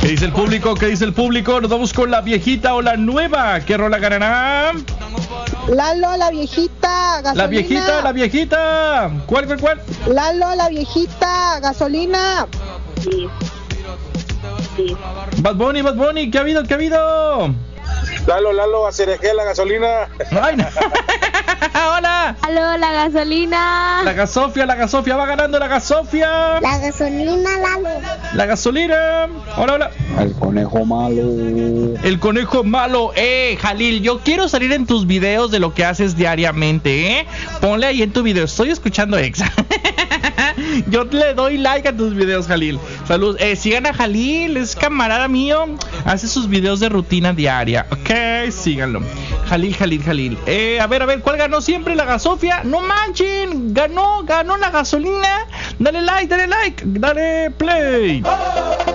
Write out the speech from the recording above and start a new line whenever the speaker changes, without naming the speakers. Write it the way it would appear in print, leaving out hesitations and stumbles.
¿Qué dice el público? ¿Qué dice el público? Nos vamos con la viejita o la nueva. ¿Qué rola ganará?
Lalo, la viejita, gasolina.
La viejita. ¿Cuál?
Lalo, la viejita, gasolina.
Sí.
Bad Bunny, ¿qué ha habido?
Lalo, a Cereje, la gasolina.
Ay, no. Hola.
Aló, la gasolina.
La gasofia, va ganando la gasofia.
La gasolina, Lalo.
La gasolina. Hola.
El conejo malo.
Jalil, yo quiero salir en tus videos de lo que haces diariamente, Ponle ahí en tu video, estoy escuchando Exa. Yo le doy like a tus videos, Jalil. Salud. Sigan a Jalil, es camarada mío. Hace sus videos de rutina diaria. Ok, síganlo. Jalil. A ver, ¿cuál ganó siempre? La gasofia. No manchen, ganó la gasolina. Dale like, dale play.